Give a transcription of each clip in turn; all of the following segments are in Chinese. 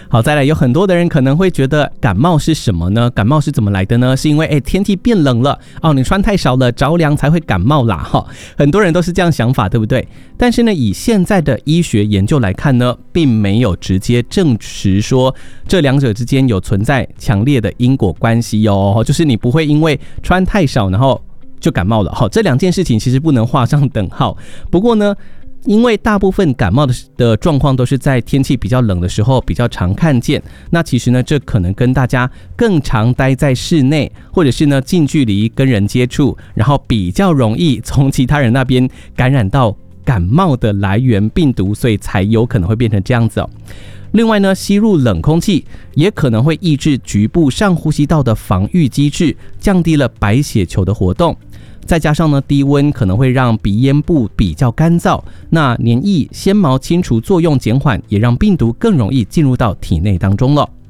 好，再来有很多的人可能会觉得感冒是什么呢？感冒是怎么来的呢？是因为天气变冷了你穿太少了着凉才会感冒啦很多人都是这样想法，对不对？但是呢，以现在的医学研究来看呢，并没有直接证实说这两者之间有存在强烈的因果关系就是你不会因为穿太少然后就感冒了这两件事情其实不能画上等号。不过呢，因为大部分感冒的状况都是在天气比较冷的时候比较常看见，那其实呢，这可能跟大家更常待在室内，或者是呢近距离跟人接触，然后比较容易从其他人那边感染到感冒的来源病毒，所以才有可能会变成这样子另外呢，吸入冷空气也可能会抑制局部上呼吸道的防御机制，降低了白血球的活动。再加上呢，低温可能会让鼻咽部比较干燥，那黏液纤毛清除作用减缓，也让病毒更容易进入到体内当中了。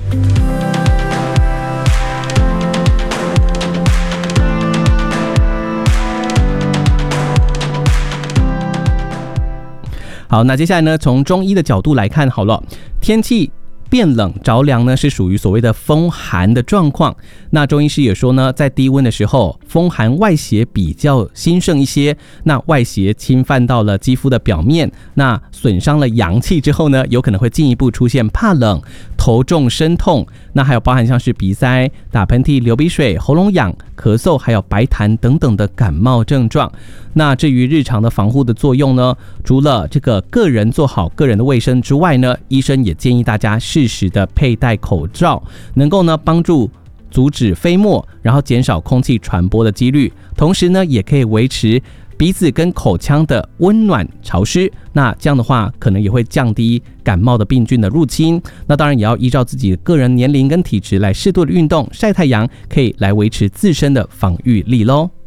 好，那接下来呢，从中医的角度来看好了，天气变冷着凉呢，是属于所谓的风寒的状况。那中医师也说呢，在低温的时候，风寒外邪比较兴盛一些，那外邪侵犯到了肌肤的表面，那损伤了阳气之后呢，有可能会进一步出现怕冷、头重身痛，那还有包含像是鼻塞、打喷嚏、流鼻水、喉咙痒、咳嗽，还有白痰等等的感冒症状。那至于日常的防护的作用呢，除了这个个人做好个人的卫生之外呢，医生也建议大家适时的佩戴口罩，能够呢帮助阻止飞沫，然后减少空气传播的几率，同时呢也可以维持鼻子跟口腔的温暖潮湿，那这样的话可能也会降低感冒的病菌的入侵。那当然也要依照自己的个人年龄跟体质来适度的运动、晒太阳，可以来维持自身的防御力咯。